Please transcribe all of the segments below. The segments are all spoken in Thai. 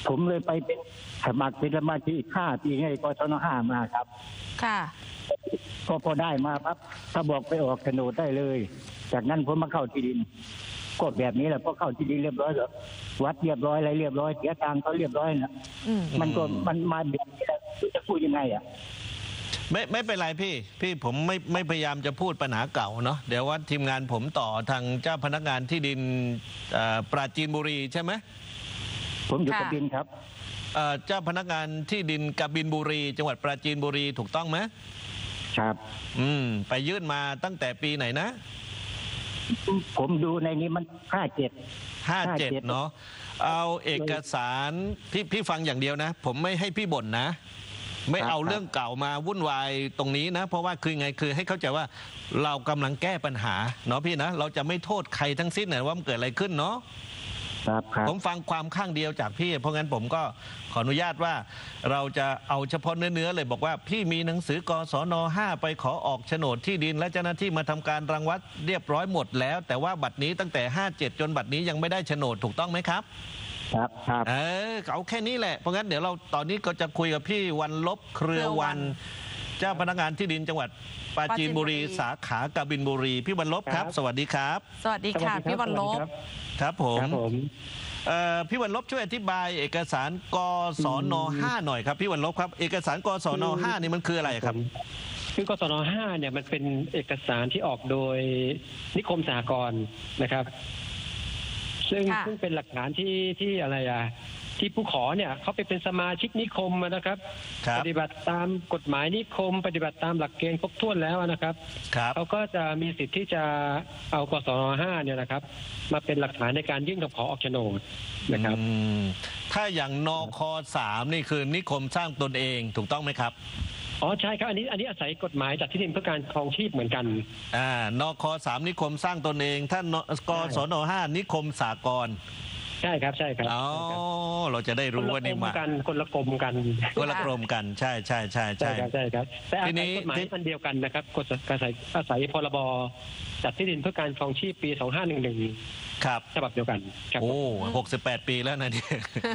ผมเลยไปเป็นสมัครเป็นสมาชิก5 ปีให้กศน5มาครับค่ะก็พอได้มาครับถ้าบอกไปออกโฉนดได้เลยจากนั้นผมมาเข้าที่ดินกฎแบบนี้แหละพอเข้าที่ดินเรียบร้อยแล้ววัดเรียบร้อยอะไรเรียบร้อยเสียตังค์เขาเรียบร้อยนะมันมาแบบนี้แล้วจะพูดยังไงอ่ะไม่เป็นไรพี่ผมไม่พยายามจะพูดปัญหาเก่าเนาะเดี๋ยวว่าทีมงานผมต่อทางเจ้าพนักงานที่ดินปราจีนบุรีใช่ไหมผมอยู่กบินครับเจ้าพนักงานที่ดินกบินบุรีจังหวัดปราจีนบุรีถูกต้องไหมครับไปยื่นมาตั้งแต่ปีไหนนะผมดูในนี้มัน57 เนาะเอาเอกสารพี่ฟังอย่างเดียวนะผมไม่ให้พี่บ่นนะไม่เอาเรื่องเก่ามาวุ่นวายตรงนี้นะเพราะว่าคือไงคือให้เข้าใจว่าเรากำลังแก้ปัญหาเนาะพี่นะเราจะไม่โทษใครทั้งสิ้นนะว่ามันเกิดอะไรขึ้นเนาะผมฟังความข้างเดียวจากพี่เพราะงั้นผมก็ขออนุญาตว่าเราจะเอาเฉพาะเนื้อเลยบอกว่าพี่มีหนังสือกศน5ไปขอออกโฉนดที่ดินและเจ้าหน้าที่มาทำการรังวัดเรียบร้อยหมดแล้วแต่ว่าบัดนี้ตั้งแต่57จนบัดนี้ยังไม่ได้โฉนดถูกต้องไหมครับครับเอาแค่นี้แหละเพราะงั้นเดี๋ยวเราตอนนี้ก็จะคุยกับพี่วันลบเครือวันเจ้าพนักงานที่ดินจังหวัดปราจีนบุรีสาขากบินบุรีพี่วันลบครับสวัสดีครับสวัสดีค่ะพี่วันลบครับผมพี่วันลบช่วยอธิบายเอกสารกศน5หน่อยครับพี่วันลบครับเอกสารกศน5นี่มันคืออะไรครับคือกศน5เนี่ยมันเป็นเอกสารที่ออกโดยนิคมสหกรณ์นะครับซึ่งเป็นหลักฐานที่อะไรที่ผู้ขอเนี่ยเขาไปเป็นสมาชิกนิคมนะครับปฏิบัติตามกฎหมายนิคมปฏิบัติตามหลักเกณฑ์ครบถ้วนแล้วนะครับเขาก็จะมีสิทธิ์ที่จะเอากศน5เนี่ยนะครับมาเป็นหลักฐานในการยื่นคำขอออกโฉนดนะครับถ้าอย่างนค3นี่คือนิคมสร้างตนเองถูกต้องไหมครับอ๋อใช่ครับอันนี้อาศัยกฎหมายจัดที่ดินเพื่อการครองชีพเหมือนกันนค3นิคมสร้างตนเองท่านกศน5นิคมสากลใช่ครับอ๋อเราจะได้รู้ว่านี่มาคนละกรมกันใช่ครับแต่อาศัยกฎหมายอันเดียวกันนะครับกฎอาศัยพรบจัดที่ดินเพื่อการครองชีพปี2511 ครับฉบับเดียวกันโอ้68 ปีแล้วนะนี่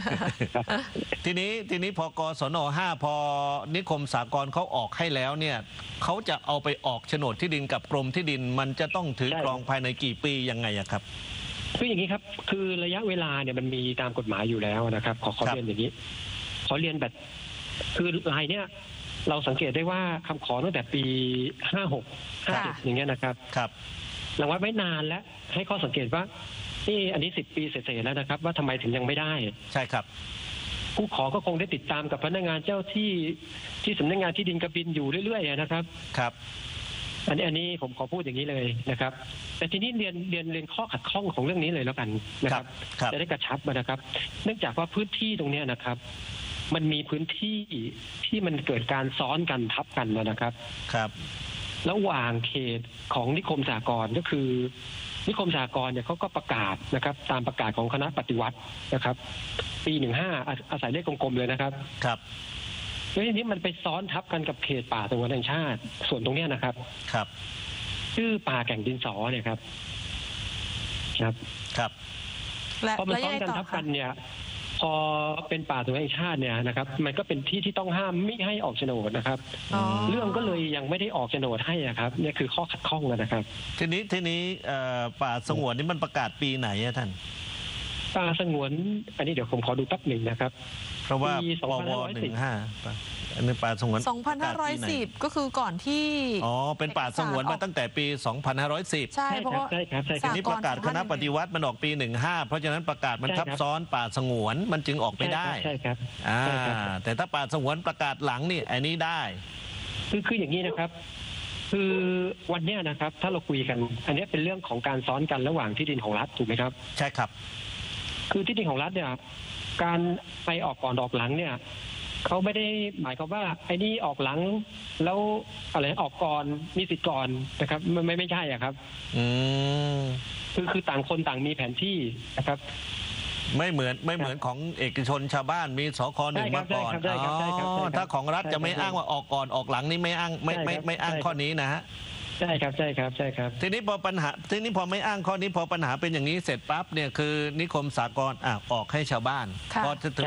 ทีนี้พอกศน5พอนิคมสากลเขาออกให้แล้วเนี่ยเขาจะเอาไปออกโฉนดที่ดินกับกรมที่ดินมันจะต้องถือครองภายในกี่ปียังไงครับคืออย่างนี้ครับคือระยะเวลาเนี่ยมันมีตามกฎหมายอยู่แล้วนะครับขอเรียนอย่างนี้ขอเรียนแบบคือรายเนี่ยเราสังเกตได้ว่าคำขอตั้งแต่ปี56 57อย่างเงี้ยนะครับหลังวัดไว้นานแล้วให้ข้อสังเกตว่านี่อันนี้10 ปีเสร็จแล้วนะครับว่าทำไมถึงยังไม่ได้ใช่ครับผู้ขอก็คงได้ติดตามกับพนักงานเจ้าที่สำนักงานที่ดินกบินอยู่เรื่อยๆนะครับอันนี้ผมขอพูดอย่างนี้เลยนะครับแต่ทีนี้เรียนข้อขัดข้องของเรื่องนี้เลยแล้วกันนะครับจะได้กระชับนะครับ เนื่องจากว่าพื้นที่ตรงนี้นะครับมันมีพื้นที่ที่มันเกิดการซ้อนกันทับกันนะครับระหว่างเขตของนิคมสหกรณ์ก็คือนิคมสหกรณ์เนี่ยเขาก็ประกาศนะครับตามประกาศของคณะปฏิวัตินะครับปี15อาศัยเลขกลมๆเลยนะครับแล้วทีนี้มันไปซ้อนทับกันกับเขตป่าสงวนแห่งชาติส่วนตรงนี้นะครับชื่อป่าแก่งดินสอเนี่ยครับพอมันซ้อนกันทับกันเนี่ยพอเป็นป่าสงวนแห่งชาติเนี่ยนะครับมันก็เป็นที่ที่ต้องห้ามไม่ให้ออกโฉนดนะครับเรื่องก็เลยยังไม่ได้ออกโฉนดให้ครับนี่คือข้อขัดข้องนะครับทีนี้ป่าสงวนนี่มันประกาศปีไหนท่านป่าสงวนอันนี้เดี๋ยวผมขอดูแป๊บหนึ่งนะครับเพราะว่าปว.15อันนี้ป่าสงวน 2510ก็คือก่อนที่เป็นป่าสงวนมาตั้งแต่ปี2510 ใช่เพราะว่าทีนี้ประกาศคณะปฏิวัติมันออกปี15เพราะฉะนั้นประกาศมันทับซ้อนป่าสงวนมันจึงออกไม่ได้ใช่ครับแต่ถ้าป่าสงวนประกาศหลังนี่อันนี้ได้คืออย่างนี้นะครับคือวันนี้นะครับถ้าเราคุยกันอันนี้เป็นเรื่องของการซ้อนกันระหว่างที่ดินของรัฐถูกไหมครับใช่ครับคือที่ดินของรัฐเนี่ยการไปออกก่อนออกหลังเนี่ยเขาไม่ได้หมายความว่าไอ้นี่ออกหลังแล้วอะไรออกก่อนมีสิทธิ์ก่อนนะครับไม่ใช่อ่ะครับคือต่างคนต่างมีแผนที่นะครับไม่เหมือนของเอกชนชาวบ้านมีสค.1มาก่อนถ้าของรัฐจะไม่อ้างว่าออกก่อนออกหลังนี่ไม่อ้างไม่อ้างข้อนี้นะฮะใช่ครับทีนี้พอไม่อ้างข้อนี้พอปัญหาเป็นอย่างนี้เสร็จปั๊บเนี่ยคือนิคมสากลออกให้ชาวบ้านพอถึง